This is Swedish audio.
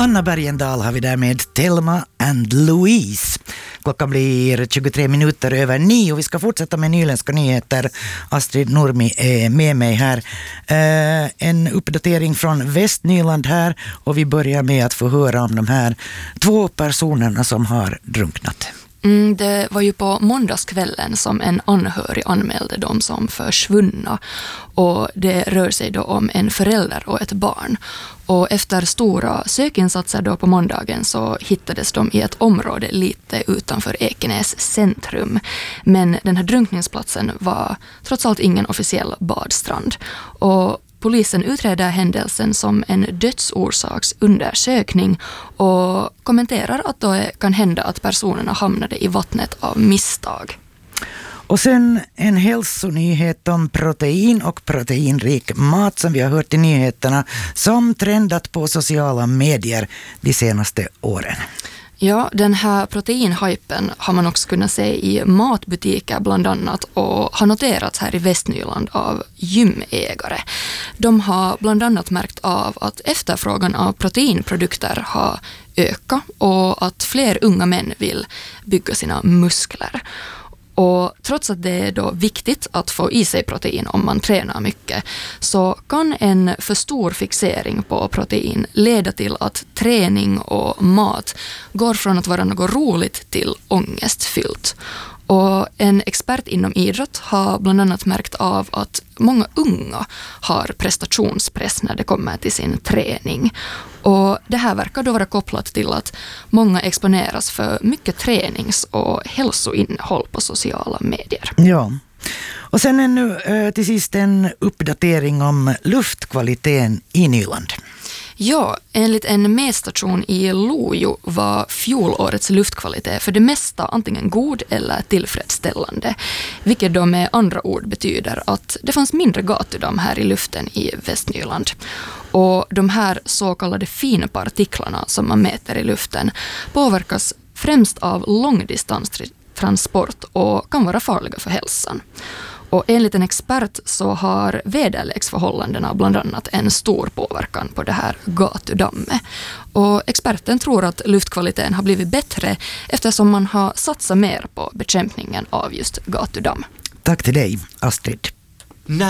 Anna Bergendahl har vi där med Thelma and Louise. Klockan blir 23 minuter över 9 och vi ska fortsätta med nyländska nyheter. Astrid Nurmi är med mig här. En uppdatering från Västnyland här och vi börjar med att få höra om de här 2 personerna som har drunknat. Det var ju på måndagskvällen som en anhörig anmälde dem som försvunna, och det rör sig då om en förälder och ett barn. Och efter stora sökinsatser då på måndagen så hittades de i ett område lite utanför Ekenäs centrum. Men den här drunkningsplatsen var trots allt ingen officiell badstrand. Och polisen utreder händelsen som en dödsorsaksundersökning och kommenterar att det kan hända att personerna hamnade i vattnet av misstag. Och sen en hälsonyhet om protein och proteinrik mat som vi har hört i nyheterna som trendat på sociala medier de senaste åren. Ja, den här proteinhypen har man också kunnat se i matbutiker bland annat och har noterats här i Västnyland av gymägare. De har bland annat märkt av att efterfrågan av proteinprodukter har ökat och att fler unga män vill bygga sina muskler. Och trots att det är då viktigt att få i sig protein om man tränar mycket, så kan en för stor fixering på protein leda till att träning och mat går från att vara något roligt till ångestfyllt. Och en expert inom idrott har bland annat märkt av att många unga har prestationspress när det kommer till sin träning. Och det här verkar då vara kopplat till att många exponeras för mycket tränings- och hälsoinnehåll på sociala medier. Ja, och sen ännu till sist en uppdatering om luftkvaliteten i Nyland. Ja, enligt en mätstation i Lojo var fjolårets luftkvalitet för det mesta antingen god eller tillfredsställande. Vilket då med andra ord betyder att det fanns mindre gatudamm här i luften i Västnyland. Och de här så kallade finpartiklarna som man mäter i luften påverkas främst av långdistanstransport och kan vara farliga för hälsan. Och enligt en expert så har väderleksförhållandena bland annat en stor påverkan på det här gatudammet. Och experten tror att luftkvaliteten har blivit bättre eftersom man har satsat mer på bekämpningen av just gatudamm. Tack till dig, Astrid.